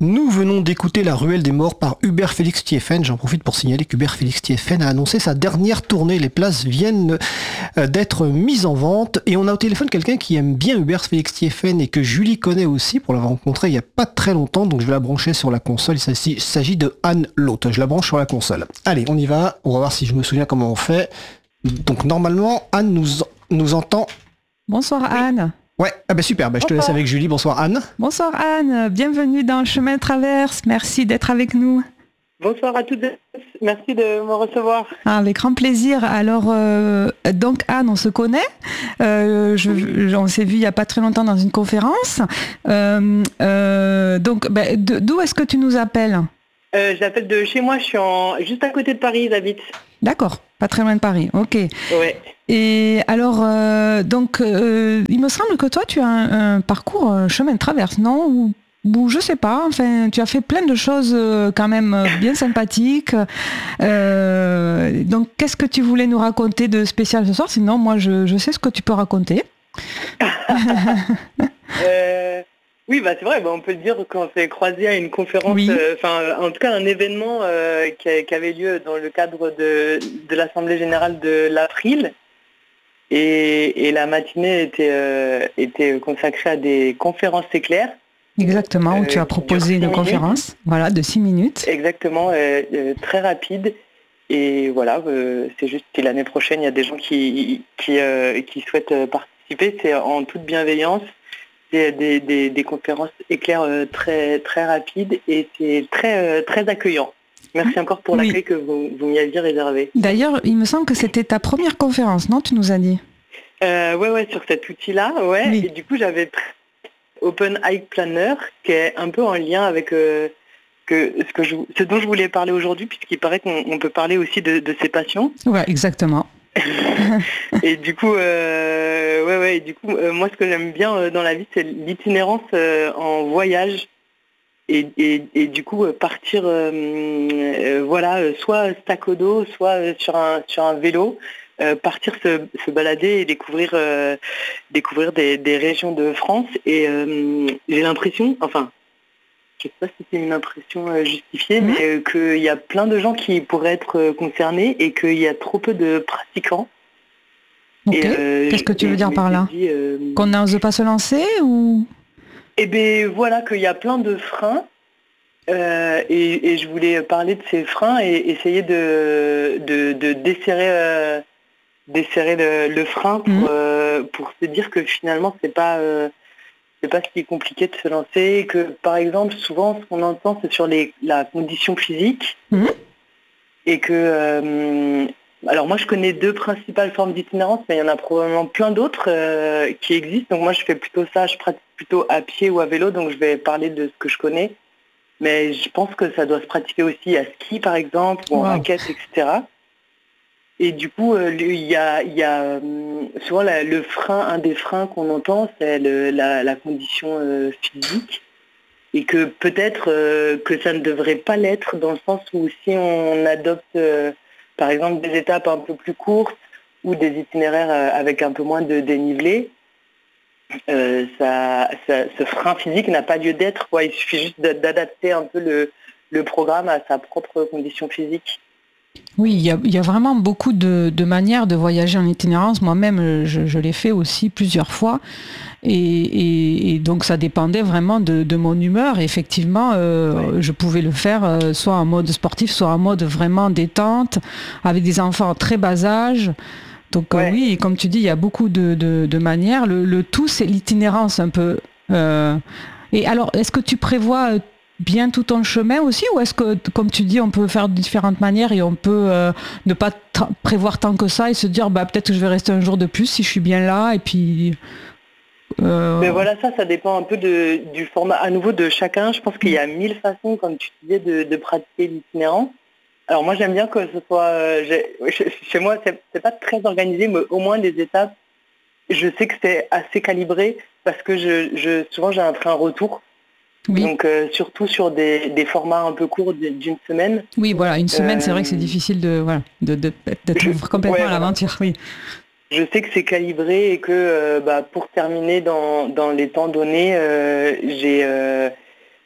Nous venons d'écouter La Ruelle des Morts par Hubert Félix Thieffen. J'en profite pour signaler qu'Hubert Félix Thieffen a annoncé sa dernière tournée. Les places viennent d'être mises en vente. Et on a au téléphone quelqu'un qui aime bien Hubert Félix Thieffen et que Julie connaît aussi pour l'avoir rencontré il n'y a pas très longtemps. Donc je vais la brancher sur la console. Il s'agit de Anne Lotte. Je la branche sur la console. Allez, on y va. On va voir si je me souviens comment on fait. Donc normalement, Anne nous entend. Bonsoir Anne. Ouais, super, je te laisse avec Julie. Bonsoir Anne. Bonsoir Anne, bienvenue dans le chemin de traverse, merci d'être avec nous. Bonsoir à toutes et tous, merci de me recevoir. Avec grand plaisir. Alors, donc Anne, on se connaît, on s'est vu il n'y a pas très longtemps dans une conférence. Donc, d'où est-ce que tu nous appelles ? J'appelle de chez moi, je suis juste à côté de Paris, j'habite. D'accord, pas très loin de Paris, ok. Ouais. Et alors, il me semble que toi, tu as un parcours chemin de traverse, non ? Ou je sais pas, enfin, tu as fait plein de choses quand même bien sympathiques. Donc, qu'est-ce que tu voulais nous raconter de spécial ce soir ? Sinon, moi, je sais ce que tu peux raconter. Oui, c'est vrai, on peut dire qu'on s'est croisés à une conférence, oui. En tout cas un événement qui avait lieu dans le cadre de l'Assemblée Générale de l'April. Et la matinée était consacrée à des conférences éclair. Exactement, où tu as proposé une conférence de 6 minutes. Exactement, très rapide. Et voilà, c'est juste si l'année prochaine, il y a des gens qui souhaitent participer, c'est en toute bienveillance. C'est des conférences éclairs très, très rapides et c'est très, très accueillant. Merci encore pour l'accueil que vous m'y aviez réservé. D'ailleurs, il me semble que c'était ta première conférence, non ? Tu nous as dit. Ouais, sur cet outil-là, ouais. Oui. Et du coup, j'avais Open Hike Planner, qui est un peu en lien avec ce dont je voulais parler aujourd'hui, puisqu'il paraît qu'on peut parler aussi de ses passions. Ouais, exactement. Et du coup, moi, ce que j'aime bien dans la vie, c'est l'itinérance en voyage. Et du coup, partir, soit sac au dos, soit sur un vélo, partir se balader et découvrir des régions de France. Et j'ai l'impression, je ne sais pas si c'est une impression justifiée, mais qu'il y a plein de gens qui pourraient être concernés et qu'il y a trop peu de pratiquants. Ok. Qu'est-ce que tu veux dire par là ? Qu'on n'ose pas se lancer ou ? Eh bien voilà, qu'il y a plein de freins et je voulais parler de ces freins et essayer de desserrer le frein pour se dire que finalement c'est pas si compliqué de se lancer, et que par exemple souvent ce qu'on entend c'est sur la condition physique et que alors moi je connais 2 principales formes d'itinérance, mais il y en a probablement plein d'autres qui existent. Donc moi je fais plutôt ça, je pratique plutôt à pied ou à vélo, donc je vais parler de ce que je connais. Mais je pense que ça doit se pratiquer aussi à ski par exemple, ou en raquette, etc. Et du coup, il y a souvent le frein, un des freins qu'on entend, c'est la condition physique. Et que peut-être que ça ne devrait pas l'être, dans le sens où si on adopte par exemple des étapes un peu plus courtes ou des itinéraires avec un peu moins de dénivelé, ce frein physique n'a pas lieu d'être. Il suffit juste d'adapter un peu le programme à sa propre condition physique. Oui, il y a vraiment beaucoup de manières de voyager en itinérance. Moi-même, je l'ai fait aussi plusieurs fois. Et donc, ça dépendait vraiment de mon humeur. Et effectivement, je pouvais le faire soit en mode sportif, soit en mode vraiment détente, avec des enfants en très bas âge. Donc oui, comme tu dis, il y a beaucoup de manières. Le tout, c'est l'itinérance un peu. Et alors, est-ce que tu prévois bien tout ton chemin aussi, ou est-ce que, comme tu dis, on peut faire de différentes manières et on peut ne pas prévoir tant que ça et se dire peut-être que je vais rester un jour de plus si je suis bien là, et puis... Mais voilà, ça dépend un peu du format à nouveau de chacun. Je pense qu'il y a 1000 façons, comme tu disais, de pratiquer l'itinérance. Alors moi j'aime bien que ce soit... chez moi, c'est pas très organisé, mais au moins les étapes, je sais que c'est assez calibré, parce que souvent j'ai un train retour. Oui. Donc surtout sur des formats un peu courts d'une semaine. Oui, voilà, une semaine, c'est vrai que c'est difficile d'être complètement à l'aventure. Oui. Je sais que c'est calibré et que pour terminer dans les temps donnés,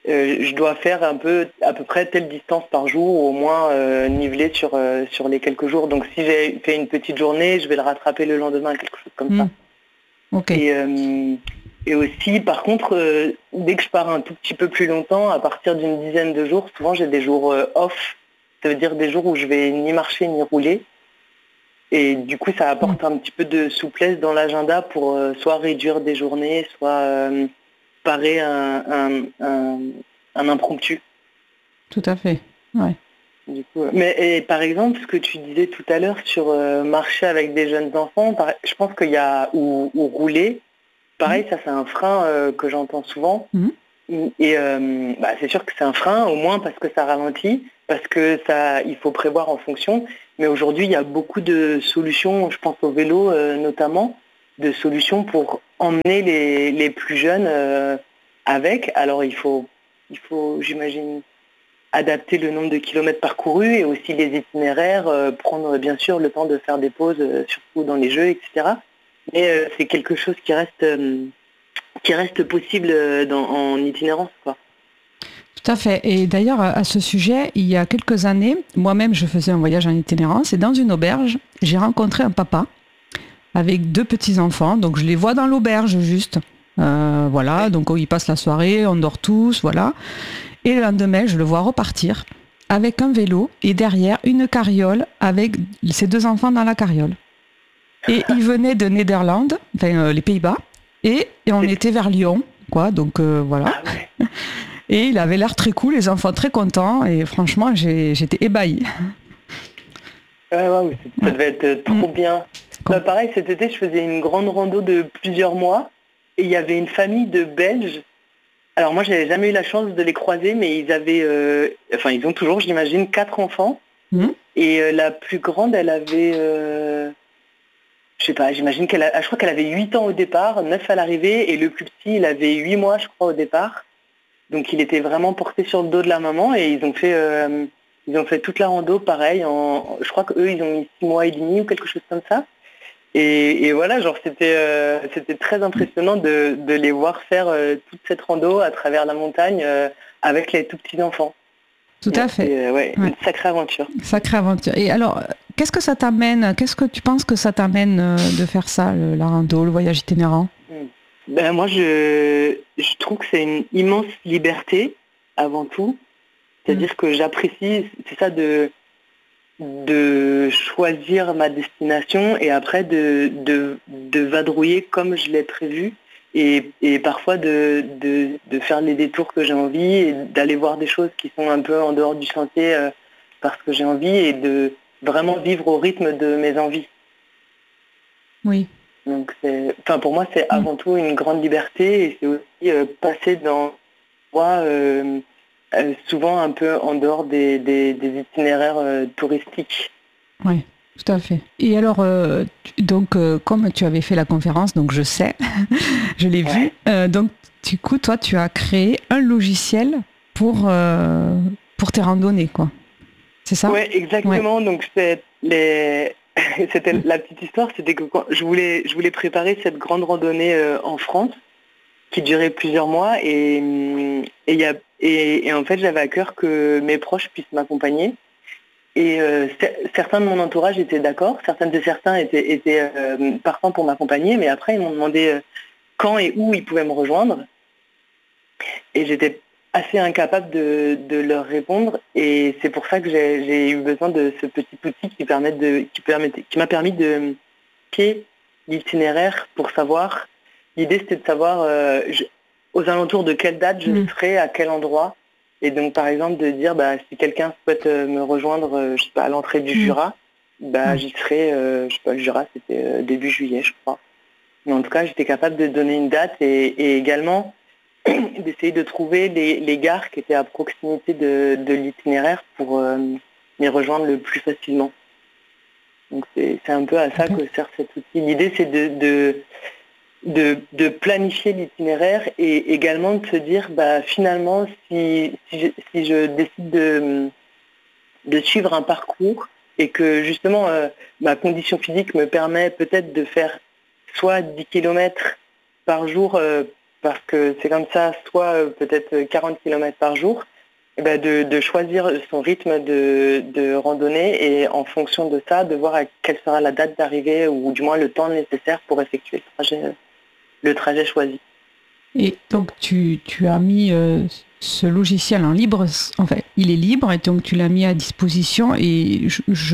je dois faire à peu près telle distance par jour, ou au moins niveler sur les quelques jours. Donc si j'ai fait une petite journée, je vais le rattraper le lendemain, quelque chose comme ça. Okay. Et aussi, par contre, dès que je pars un tout petit peu plus longtemps, à partir d'une dizaine de jours, souvent j'ai des jours off. Ça veut dire des jours où je vais ni marcher ni rouler. Et du coup, ça apporte un petit peu de souplesse dans l'agenda pour soit réduire des journées, soit parer un impromptu. Tout à fait, ouais. Du coup, mais par exemple, ce que tu disais tout à l'heure sur marcher avec des jeunes enfants, je pense qu'il y a ou rouler. Pareil, ça c'est un frein que j'entends souvent. Et c'est sûr que c'est un frein, au moins parce que ça ralentit, parce que il faut prévoir en fonction. Mais aujourd'hui, il y a beaucoup de solutions, je pense au vélo notamment, de solutions pour emmener les plus jeunes avec. Alors il faut, j'imagine, adapter le nombre de kilomètres parcourus et aussi les itinéraires, prendre bien sûr le temps de faire des pauses, surtout dans les jeux, etc. Mais c'est quelque chose qui reste possible en itinérance, quoi. Tout à fait. Et d'ailleurs, à ce sujet, il y a quelques années, moi-même, je faisais un voyage en itinérance et dans une auberge, j'ai rencontré un papa avec 2 petits-enfants. Donc, je les vois dans l'auberge, juste. Voilà, donc ils passent la soirée, on dort tous, voilà. Et le lendemain, je le vois repartir avec un vélo et derrière une carriole avec ses 2 enfants dans la carriole. Et il venait de Néderlande, enfin les Pays-Bas, et on était vers Lyon, quoi, donc voilà. Et il avait l'air très cool, les enfants très contents, et franchement, j'étais ébahie. Ça devait être trop bien. Pareil, cet été, je faisais une grande rando de plusieurs mois, et il y avait une famille de Belges. Alors moi, j'avais jamais eu la chance de les croiser, mais ils avaient, ils ont toujours, j'imagine, 4 enfants. Et la plus grande, elle avait, je sais pas, j'imagine je crois qu'elle avait 8 ans au départ, 9 à l'arrivée, et le plus petit, il avait 8 mois, je crois, au départ. Donc il était vraiment porté sur le dos de la maman, et ils ont fait toute la rando, pareil, je crois qu'eux, ils ont mis 6 mois et demi ou quelque chose comme ça. Et voilà, genre c'était très impressionnant de les voir faire toute cette rando à travers la montagne avec les tout petits enfants. Tout à fait. Une sacrée aventure. Sacrée aventure. Et alors, qu'est-ce que ça t'amène ? Qu'est-ce que tu penses que ça t'amène de faire ça, la rando, le voyage itinérant ? Moi, je trouve que c'est une immense liberté, avant tout. C'est-à-dire que j'apprécie, c'est ça, de choisir ma destination et après de vadrouiller comme je l'ai prévu et parfois de faire les détours que j'ai envie et d'aller voir des choses qui sont un peu en dehors du sentier parce que j'ai envie et de vraiment vivre au rythme de mes envies. Oui. Donc pour moi c'est avant tout une grande liberté et c'est aussi passer dans souvent un peu en dehors des itinéraires touristiques. Oui, tout à fait. Et alors, comme tu avais fait la conférence, donc je sais, je l'ai vu, donc du coup, toi, tu as créé un logiciel pour tes randonnées, quoi. C'est ça ? Oui, exactement. Ouais. Donc c'était la petite histoire, c'était que quand je voulais préparer cette grande randonnée en France, qui durait plusieurs mois et en fait j'avais à cœur que mes proches puissent m'accompagner et certains de mon entourage étaient d'accord, certains étaient partants pour m'accompagner, mais après ils m'ont demandé quand et où ils pouvaient me rejoindre et j'étais assez incapable de leur répondre et c'est pour ça que j'ai eu besoin de ce petit outil qui m'a permis de piquer l'itinéraire pour savoir. L'idée, c'était de savoir aux alentours de quelle date je serai, à quel endroit. Et donc, par exemple, de dire, si quelqu'un souhaite me rejoindre, je sais pas, à l'entrée du Jura, j'y serai, je sais pas, le Jura, c'était début juillet, je crois. Mais en tout cas, j'étais capable de donner une date et également d'essayer de trouver les gares qui étaient à proximité de l'itinéraire pour m'y rejoindre le plus facilement. Donc, c'est un peu à ça que sert cet outil. L'idée, c'est de planifier l'itinéraire et également de se dire finalement si je décide de suivre un parcours et que justement ma condition physique me permet peut-être de faire soit 10 km par jour parce que c'est comme ça, soit peut-être 40 km par jour, et ben de choisir son rythme de randonnée et en fonction de ça, de voir quelle sera la date d'arrivée ou du moins le temps nécessaire pour effectuer le trajet choisi. Et donc tu as mis ce logiciel en libre, enfin il est libre et donc tu l'as mis à disposition et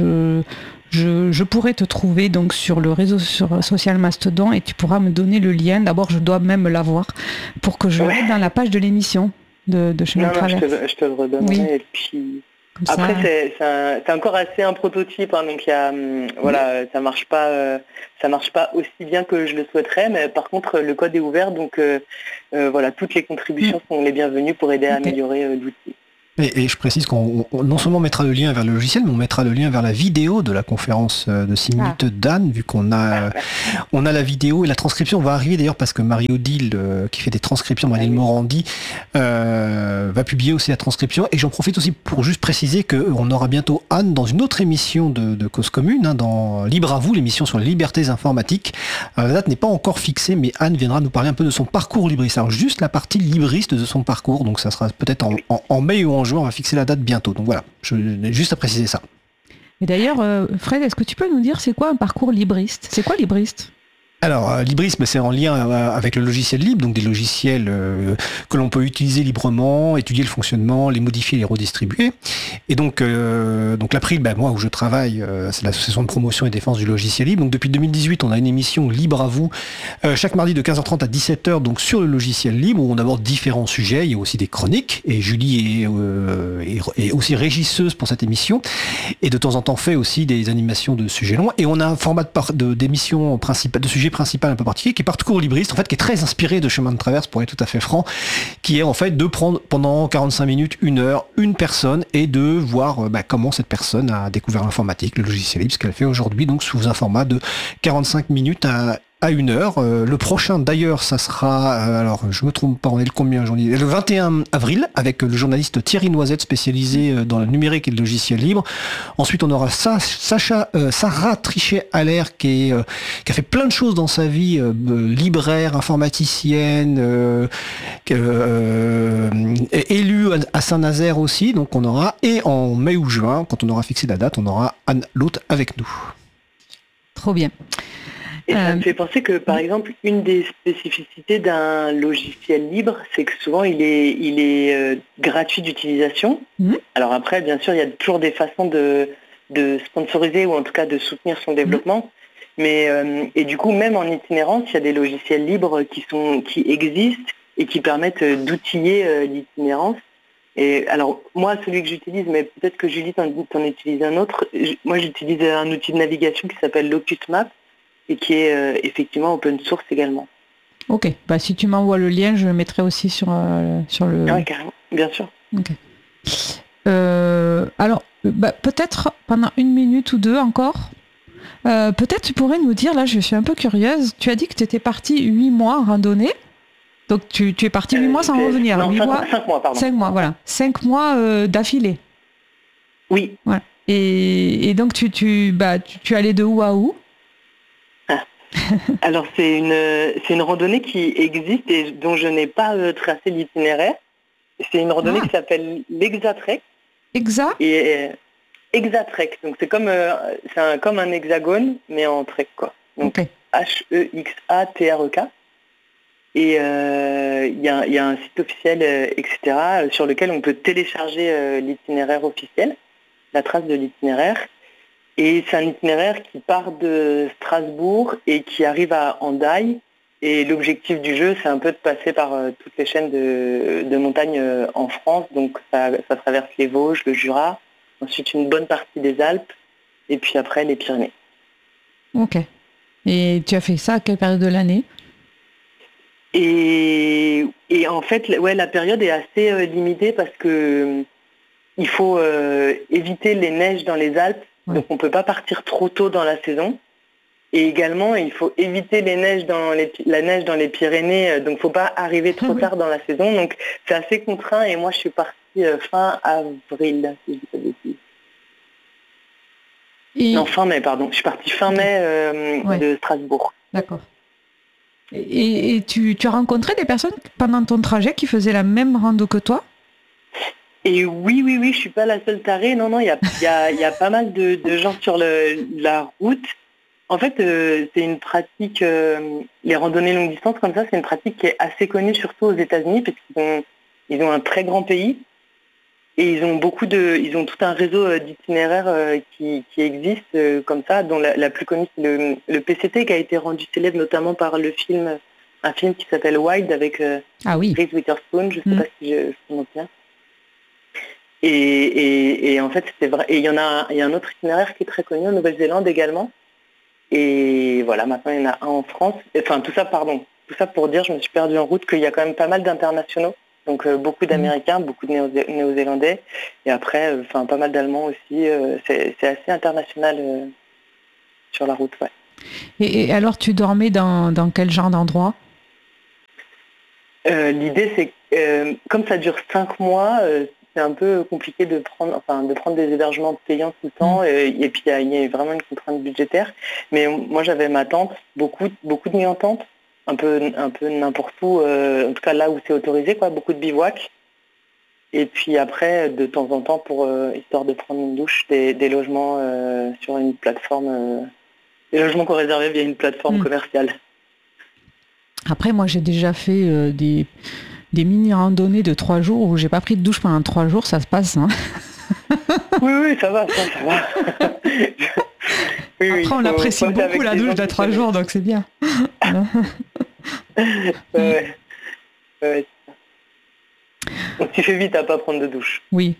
je pourrais te trouver donc sur le réseau social Mastodon et tu pourras me donner le lien. D'abord je dois même l'avoir pour que je le mette dans la page de l'émission de Chemin de Traverse. Je te le redonnerai et puis... Après, c'est encore assez un prototype, hein, donc ça marche pas aussi bien que je le souhaiterais, mais par contre le code est ouvert, donc toutes les contributions sont les bienvenues pour aider à améliorer l'outil. Et je précise qu'on non seulement mettra le lien vers le logiciel, mais on mettra le lien vers la vidéo de la conférence de 6 minutes d'Anne, vu qu'on a la vidéo et la transcription va arriver d'ailleurs parce que Marie-Odile, qui fait des transcriptions, Marie-Odile Morandi, va publier aussi la transcription. Et j'en profite aussi pour juste préciser qu'on aura bientôt Anne dans une autre émission de Cause Commune, dans Libre à vous, l'émission sur les libertés informatiques. La date n'est pas encore fixée, mais Anne viendra nous parler un peu de son parcours libriste. Alors juste la partie libriste de son parcours, donc ça sera peut-être en mai ou en juin, on va fixer la date bientôt. Donc voilà, je n'ai juste à préciser ça. Et d'ailleurs, Fred, est-ce que tu peux nous dire c'est quoi un parcours libriste ? C'est quoi libriste ? Alors, librisme, c'est en lien avec le logiciel libre, donc des logiciels que l'on peut utiliser librement, étudier le fonctionnement, les modifier, les redistribuer. Et donc l'April, moi où je travaille, c'est l'association de promotion et défense du logiciel libre. Donc depuis 2018, on a une émission Libre à vous, chaque mardi de 15h30 à 17h, donc sur le logiciel libre, où on aborde différents sujets. Il y a aussi des chroniques, et Julie est aussi régisseuse pour cette émission, et de temps en temps fait aussi des animations de sujets longs. Et on a un format d'émission principale, de sujets principal un peu particulier, qui est parcours libriste, en fait, qui est très inspiré de Chemin de Traverse, pour être tout à fait franc, qui est en fait de prendre pendant 45 minutes, 1 heure, une personne et de voir comment cette personne a découvert l'informatique, le logiciel libre, ce qu'elle fait aujourd'hui, donc sous un format de 45 minutes à 1 heure. Le prochain d'ailleurs, ça sera, alors je me trompe pas, on est le combien aujourd'hui ? Le 21 avril, avec le journaliste Thierry Noisette, spécialisé dans le numérique et le logiciel libre. Ensuite, on aura Sarah Trichet-Allaire, qui a fait plein de choses dans sa vie, libraire, informaticienne, élue à Saint-Nazaire aussi. Donc on aura, et en mai ou juin, quand on aura fixé la date, on aura Anne Loth avec nous. Trop bien. Et ça me fait penser que, par exemple, une des spécificités d'un logiciel libre, c'est que souvent, il est gratuit d'utilisation. Alors après, bien sûr, il y a toujours des façons de sponsoriser ou en tout cas de soutenir son développement. Mais et du coup, même en itinérance, il y a des logiciels libres qui existent et qui permettent d'outiller l'itinérance. Et alors, moi, celui que j'utilise, mais peut-être que Julie t'en utilise un autre, moi, j'utilise un outil de navigation qui s'appelle Locus Map, et qui est effectivement open source également. Ok, si tu m'envoies le lien, je le mettrai aussi sur le... Oui, carrément, bien sûr. Okay. Alors, peut-être pendant 1 minute ou 2 encore, peut-être tu pourrais nous dire, là je suis un peu curieuse, tu as dit que tu étais parti 8 mois en randonnée, donc tu es parti 8 mois sans revenir. Non, 5 mois, pardon. 5 mois, voilà. 5 mois d'affilée. Oui. Voilà. Et donc tu allais de où à où ? Alors c'est une randonnée qui existe et dont je n'ai pas tracé l'itinéraire. C'est une randonnée qui s'appelle l'Hexatrek. Et Hexatrek, donc c'est comme un hexagone mais en trek quoi. Donc HEXATREK. Et il y a un site officiel, etc. sur lequel on peut télécharger l'itinéraire officiel, la trace de l'itinéraire. Et c'est un itinéraire qui part de Strasbourg et qui arrive à Hendaye. Et l'objectif du jeu, c'est un peu de passer par toutes les chaînes de montagnes en France. Donc ça traverse les Vosges, le Jura, ensuite une bonne partie des Alpes, et puis après les Pyrénées. Ok. Et tu as fait ça à quelle période de l'année ? Et en fait, la période est assez limitée parce que il faut éviter les neiges dans les Alpes. Donc on ne peut pas partir trop tôt dans la saison. Et également, il faut éviter la neige dans les Pyrénées. Donc il ne faut pas arriver trop tard dans la saison. Donc c'est assez contraint. Et moi, je suis partie fin avril, si je dis pas de bêtises. Non, fin mai, pardon. Je suis partie fin mai de Strasbourg. D'accord. Et tu as rencontré des personnes pendant ton trajet qui faisaient la même rando que toi? Et oui, je suis pas la seule tarée. Non, il y a pas mal de gens sur la route. En fait, c'est une pratique, les randonnées longue distance comme ça, c'est une pratique qui est assez connue, surtout aux États-Unis, parce qu'ils ont un très grand pays et ils ont tout un réseau d'itinéraires qui existe comme ça, dont la plus connue c'est le PCT, qui a été rendu célèbre notamment par un film qui s'appelle Wild avec Reese Witherspoon. Je sais pas si je prononce bien. Et en fait, c'était vrai. Et il y a un autre itinéraire qui est très connu en Nouvelle-Zélande également. Et voilà, maintenant il y en a un en France. Enfin, tout ça pour dire, je me suis perdue en route, qu'il y a quand même pas mal d'internationaux. Donc beaucoup d'Américains, beaucoup de Néo-Zélandais. Et après, pas mal d'Allemands aussi. C'est assez international sur la route, ouais. Et alors, tu dormais dans quel genre d'endroit? L'idée, c'est que comme ça dure 5 mois, c'est un peu compliqué de prendre des hébergements payants tout le temps, et puis il y a vraiment une contrainte budgétaire. Mais moi j'avais ma tente, beaucoup de nuits en tente, un peu n'importe où, en tout cas là où c'est autorisé, quoi, beaucoup de bivouacs. Et puis après, de temps en temps, pour histoire de prendre une douche, des logements sur une plateforme, des logements qu'on réservait via une plateforme commerciale. Après, moi j'ai déjà fait des mini-randonnées de 3 jours où j'ai pas pris de douche pendant 3 jours, ça se passe. Hein. Oui, ça va. Après, on apprécie beaucoup la douche de 3 jours, donc c'est bien. Ouais. Donc tu fais vite à pas prendre de douche. Oui.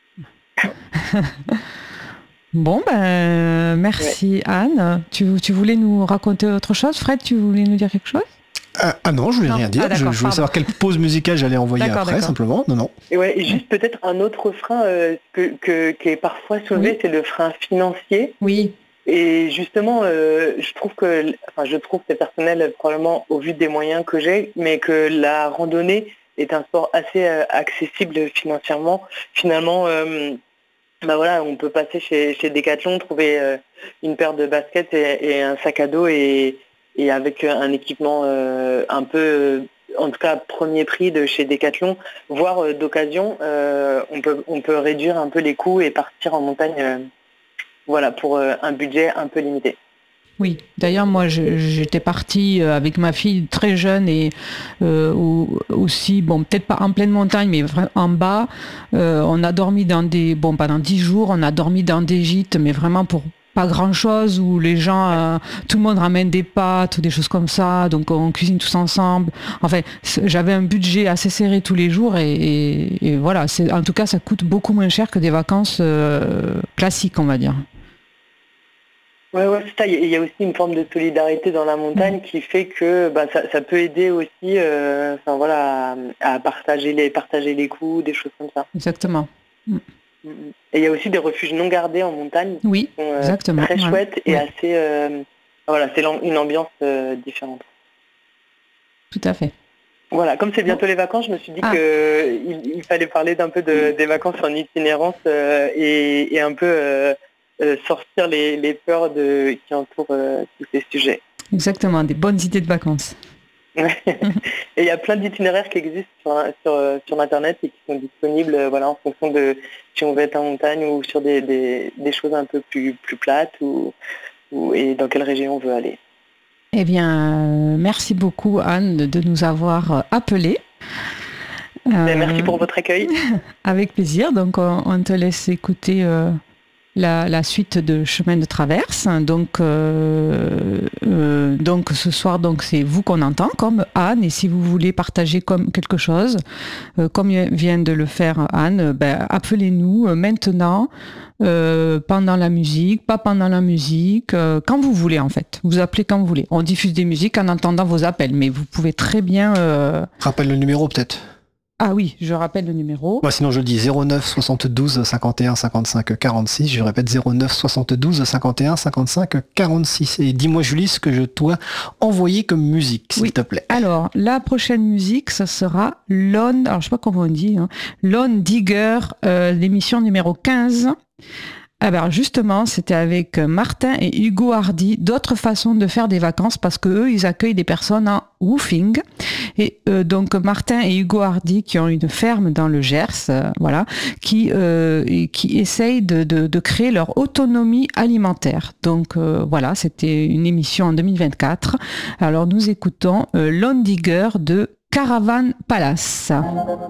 Bon, merci Anne. Tu voulais nous raconter autre chose? Fred, tu voulais nous dire quelque chose? Non, je voulais rien dire. Je voulais savoir quelle pause musicale j'allais envoyer après, simplement. Non. Et juste peut-être un autre frein qui est parfois soulevé, c'est le frein financier. Oui. Et justement, je trouve, c'est personnel probablement au vu des moyens que j'ai, mais que la randonnée est un sport assez accessible financièrement. Finalement, on peut passer chez Decathlon, trouver une paire de baskets et un sac à dos et avec un équipement un peu, en tout cas premier prix de chez Decathlon, voire d'occasion, on peut réduire un peu les coûts et partir en montagne pour un budget un peu limité. Oui, d'ailleurs moi j'étais partie avec ma fille très jeune et aussi, peut-être pas en pleine montagne mais en bas, on a dormi pendant 10 jours, on a dormi dans des gîtes mais vraiment pour pas grand chose, où les gens, tout le monde ramène des pâtes ou des choses comme ça, donc on cuisine tous ensemble. Enfin, j'avais un budget assez serré tous les jours et voilà, en tout cas ça coûte beaucoup moins cher que des vacances classiques, on va dire. Ouais, c'est ça. Il y a aussi une forme de solidarité dans la montagne qui fait que ça peut aider aussi à partager les coûts, des choses comme ça. Exactement. Et il y a aussi des refuges non gardés en montagne. Oui, qui sont, exactement. Très chouettes et assez... c'est une ambiance différente. Tout à fait. Voilà, comme c'est bientôt les vacances, je me suis dit qu'il fallait parler d'un peu des vacances en itinérance et un peu sortir les peurs qui entourent tous ces sujets. Exactement, des bonnes idées de vacances. Et il y a plein d'itinéraires qui existent sur Internet et qui sont disponibles en fonction de si on veut être en montagne ou sur des choses un peu plus plates et dans quelle région on veut aller. Eh bien, merci beaucoup Anne de nous avoir appelés. Merci pour votre accueil. Avec plaisir, donc on te laisse écouter la suite de Chemin de Traverse. Donc ce soir, c'est vous qu'on entend comme Anne, et si vous voulez partager quelque chose, comme vient de le faire Anne, appelez-nous maintenant, pendant la musique, pas pendant la musique, quand vous voulez en fait. Vous appelez quand vous voulez. On diffuse des musiques en entendant vos appels, mais vous pouvez très bien... Rappelle le numéro peut-être. Ah oui, je rappelle le numéro. Sinon je dis 09 72 51 55 46. Je répète 09 72 51 55 46. Et dis-moi Julie ce que je dois envoyer comme musique, s'il te plaît. Alors, la prochaine musique, ça sera alors je sais pas comment on dit, Lone Digger, l'émission numéro 15. Alors justement, c'était avec Martin et Hugo Hardy, d'autres façons de faire des vacances parce que eux, ils accueillent des personnes en woofing. Et donc Martin et Hugo Hardy qui ont une ferme dans le Gers, qui essayent de créer leur autonomie alimentaire. Donc c'était une émission en 2024. Alors nous écoutons Lone Digger de Caravan Palace.